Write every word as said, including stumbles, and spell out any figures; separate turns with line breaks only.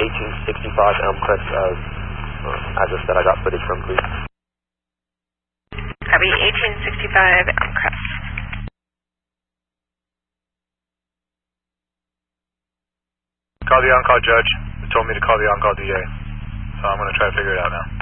eighteen sixty-five Elmcrest uh, uh, address that I got footage from, please.
Copy, eighteen sixty-five Elmcrest.
Call the on-call judge. They told me to call the on-call D A. So I'm going to try to figure it out now.